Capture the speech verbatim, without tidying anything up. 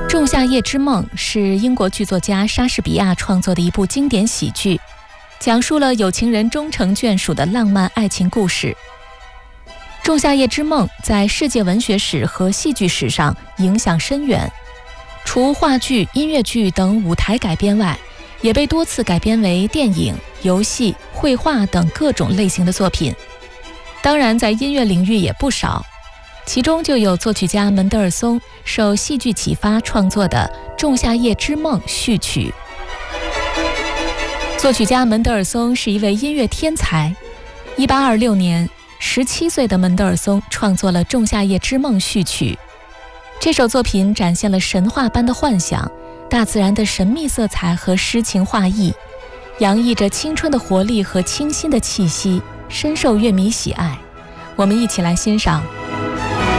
仲夏夜之梦》是英国剧作家莎士比亚创作的一部经典喜剧，讲述了有情人终成眷属的浪漫爱情故事。《仲夏夜之梦》在世界文学史和戏剧史上影响深远，除话剧、音乐剧等舞台改编外，也被多次改编为电影、游戏、绘画等各种类型的作品。当然，在音乐领域也不少，其中就有作曲家门德尔松受戏剧启发创作的《仲夏夜之梦》序曲。作曲家门德尔松是一位音乐天才。一八二六年，十七岁的门德尔松创作了《仲夏夜之梦》序曲。这首作品展现了神话般的幻想、大自然的神秘色彩和诗情画意，洋溢着青春的活力和清新的气息，深受乐迷喜爱。我们一起来欣赏。